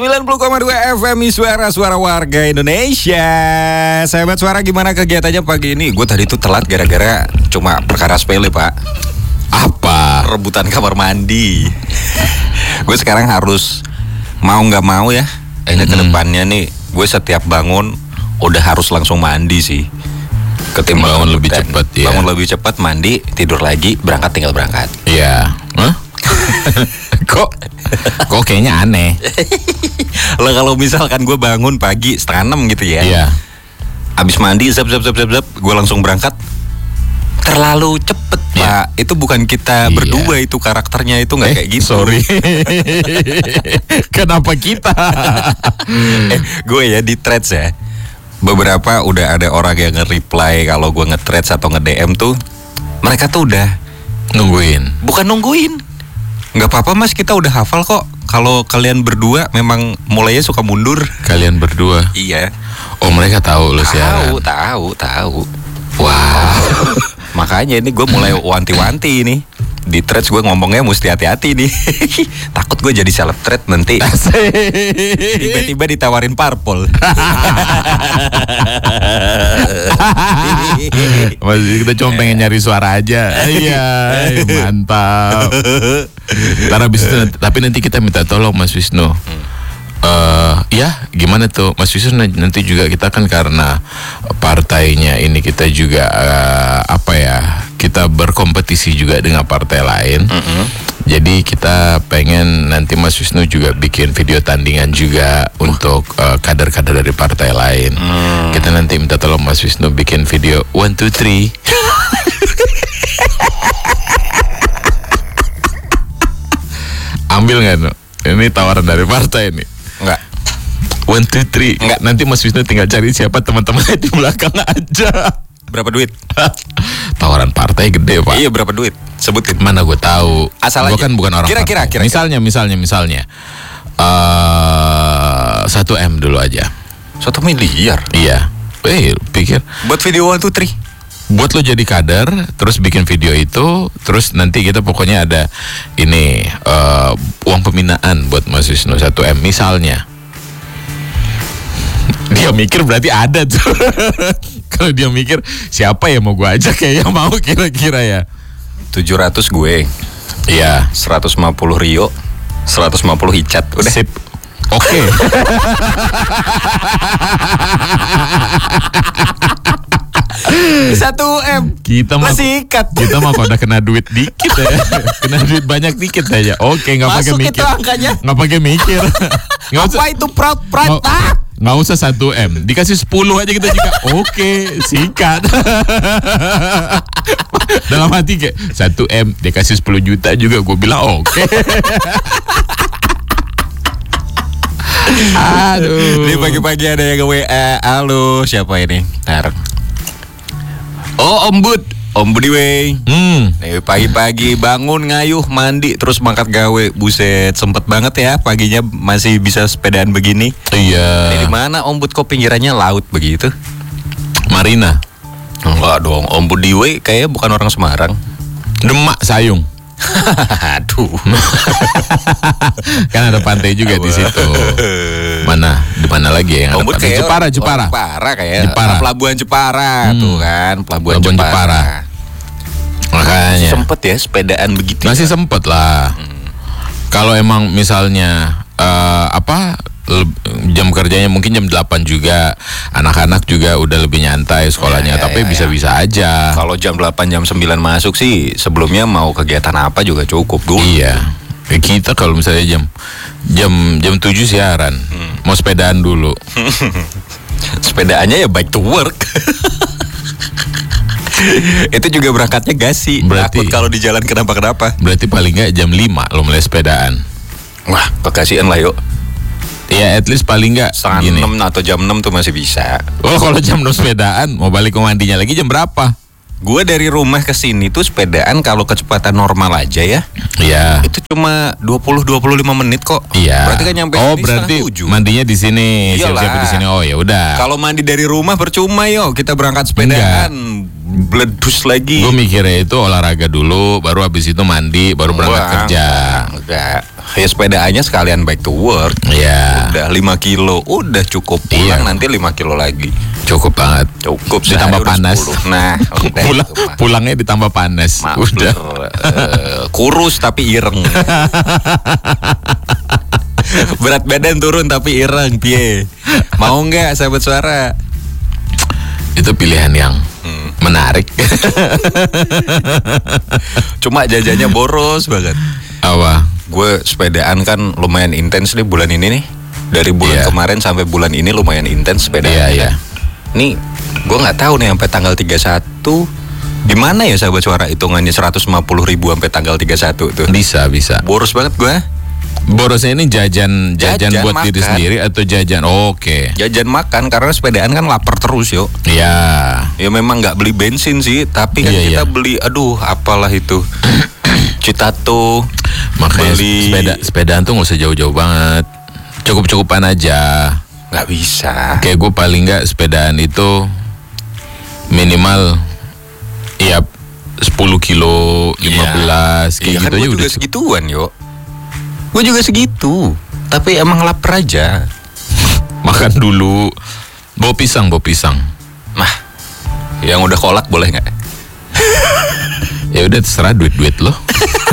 90,2 FM Suara warga Indonesia. Sahabat Suara, gimana kegiatannya pagi ini? Gue tadi tuh telat gara-gara cuma perkara sepele, Pak. Apa? Rebutan kamar mandi. Gue sekarang harus mau nggak mau ya. Ini kedepannya nih, gue setiap bangun udah harus langsung mandi sih. Ketimbang bangun lebih cepat ya. Bangun lebih cepat, mandi, tidur lagi, berangkat tinggal berangkat. Iya. Hah? Kok kayaknya aneh. Lah kalau misalkan gue bangun pagi 5:30 gitu ya. Iya. Abis mandi zap gue langsung berangkat. Terlalu cepet, Pak. Itu bukan kita berdua, itu karakternya itu nggak kayak gitu. Sorry. Kenapa kita? Gue ya di threads ya. Beberapa udah ada orang yang nge-reply kalau gue nge-threads atau nge-DM tuh. Mereka tuh udah nungguin. Bukan nungguin. Nggak apa-apa mas, kita udah hafal kok. Kalau kalian berdua memang mulainya suka mundur. Kalian berdua? Iya. Oh, mereka tahu lu siaran. Tahu. Wow. Makanya ini gue mulai wanti-wanti ini. Di threads gue ngomongnya mesti hati-hati nih. Takut gue jadi seleb thread nanti. Tiba-tiba ditawarin parpol. Masih kita cuma pengen nyari suara aja. Iya, mantap. Tapi nanti kita minta tolong Mas Wisnu. Ya gimana tuh Mas Wisnu, nanti juga kita kan karena partainya ini kita juga kita berkompetisi juga dengan partai lain. Jadi kita pengen nanti Mas Wisnu juga bikin video tandingan juga untuk kader-kader dari partai lain. Kita nanti minta tolong Mas Wisnu bikin video 1, 2, 3. Ambil nggak no? Ini tawaran dari partai ini. Enggak. 1, 2, 3. Enggak. Nanti Mas Wisnu tinggal cari siapa teman-temannya di belakang aja. Berapa duit? Tawaran partai gede, Pak. Iya, berapa duit? Sebutin. Mana gue tahu. Asal Gue aja. kan bukan orang Kira-kira. Misalnya 1M dulu aja. 1 miliar. Iya. Pikir Buat video 1, 2, 3. buat lo jadi kader, terus bikin video itu, terus nanti kita pokoknya ada ini uang pembinaan buat Mas Wisnu 1M misalnya. Dia mikir berarti ada tuh. Kalau dia mikir siapa ya mau gue ajak kayak yang mau kira-kira ya. 700 gue. Iya. 150 Rio, 150 Hicat. Udah. Sip. Oke. 1M. Kita mah sikat. Kita mah kalau udah kena duit dikit ya. Kena duit banyak dikit aja. Oke, nggak pakai Masuk mikir. itu angkanya. Nggak pakai mikir. Nggak usah. Apa itu pride? Nggak usah 1M, dikasih 10 aja kita juga. Oke, sikat. Dalam hati kayak 1M dikasih 10 juta juga, gue bilang oke. Aduh. Ini pagi-pagi ada yang WA. Halo, siapa ini? Ntar. Oh, Om Budi wey. Nih, pagi-pagi bangun ngayuh mandi terus mangkat gawe. Buset, sempet banget ya paginya masih bisa sepedaan begini. Iya. Di mana Om Bud, kok pinggirannya laut begitu? Marina. Enggak dong, Om Budi wey kayaknya bukan orang Semarang. Demak Sayung. Aduh. Kan ada pantai juga di situ. Mana? Di mana lagi ya? Om Bud kayak Jepara. Kayak Pelabuhan Jepara tuh kan, Pelabuhan Jepara. Jepara. Makanya Sempet ya sepedaan begitu. masih sempet lah. Kalau emang misalnya jam kerjanya mungkin jam 8 juga, anak-anak juga udah lebih nyantai sekolahnya, tapi bisa-bisa aja. Kalau jam 8 jam 9 masuk sih, sebelumnya mau kegiatan apa juga cukup dulu. Iya. Kita kalau misalnya jam 7 siaran, mau sepedaan dulu. Sepedaannya ya bike to work. Itu juga berangkatnya gasi. Berarti- Takut kalau di jalan kenapa-kenapa. Berarti paling nggak jam 5 lo mulai sepedaan. Wah, kekasihan lah yuk. Ya at least paling nggak Setengah gini. 6 atau jam 6 tuh masih bisa. Oh, kalau jam 6 sepedaan, mau balik ke mandinya lagi jam berapa? Gue dari rumah ke sini tuh sepedaan kalau kecepatan normal aja ya. Iya. Itu cuma 20-25 menit kok. Iya. Berarti kan nyampe Oh, sini berarti 6:30. mandinya di sini, Iyalah. siap-siap di sini. Oh, ya udah. Kalau mandi dari rumah percuma yo, kita berangkat sepedaan. Bledus lagi. Gue mikirnya itu olahraga dulu, baru habis itu mandi, baru berangkat kerja. Enggak. Ya sepedaannya sekalian back to work. Ya. Udah 5 kilo, udah cukup. Pulang nanti 5 kilo lagi. Cukup banget. Cukup, ditambah sehari udah panas. 10. Nah, udah Pulangnya ditambah panas. Udah. Kurus tapi ireng. Berat badan turun tapi ireng, piye? Mau nggak sahabat suara? Itu pilihan yang menarik. Cuma jajannya boros banget. Apa? Gue sepedaan kan lumayan intens nih bulan ini nih. Dari bulan kemarin sampai bulan ini lumayan intens sepedaan. Iya. Nih, gue nggak tahu nih sampai tanggal 31 gimana ya sahabat suara hitungannya 150.000 sampai tanggal 31 tuh. Bisa. Boros banget gue. Borosnya ini jajan buat makan. diri sendiri atau jajan? Oke. Jajan makan karena sepedaan kan lapar terus yuk. Ya. Ya memang nggak beli bensin sih, tapi kan kita beli, apalah itu. Citato. Makanya beli sepedaan tuh nggak usah jauh-jauh banget. Cukup-cukupan aja. Nggak bisa. Kayak gue paling nggak sepedaan itu minimal ya 10 kilo, 15 kayak gitu kan aja gue udah. juga segituan yuk. Gue juga segitu. Tapi emang lapar aja. Makan dulu. Bawa pisang. Nah, yang udah kolak boleh nggak? Ya udah terserah duit lo.